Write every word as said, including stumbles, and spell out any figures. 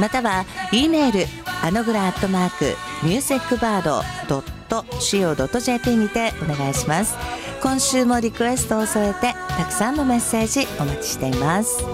または E メールアノグラアットマークミュージックバードドットシーオードットジェーピー にてお願いします。今週もリクエストを添えてたくさんのメッセージお待ちしています。